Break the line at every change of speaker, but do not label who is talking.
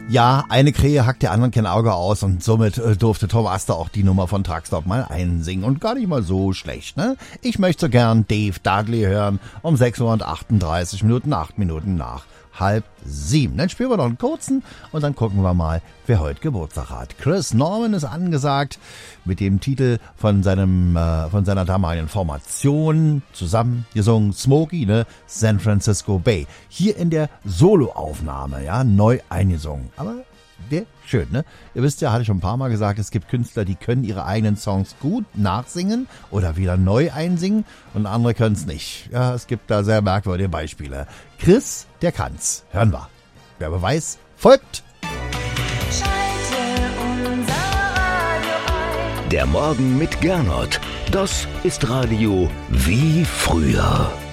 Ja, eine Krähe hackt der anderen kein Auge aus und somit durfte Tom Aster auch die Nummer von Truckstop mal einsingen und gar nicht mal so schlecht, ne? Ich möchte so gern Dave Dudley hören um 6:38 Minuten, 8 Minuten nach 6:30. Dann spielen wir noch einen kurzen und dann gucken wir mal, wer heute Geburtstag hat. Chris Norman ist angesagt mit dem Titel von seiner damaligen Formation zusammen gesungen, Smokey, ne? San Francisco Bay. Hier in der Soloaufnahme, ja, neu eingesungen. Aber der schön, ne? Ihr wisst ja, hatte ich schon ein paar Mal gesagt, es gibt Künstler, die können ihre eigenen Songs gut nachsingen oder wieder neu einsingen und andere können es nicht. Ja, es gibt da sehr merkwürdige Beispiele. Chris, der kann's. Hören wir. Wer Beweis folgt.
Der Morgen mit Gernot. Das ist Radio wie früher.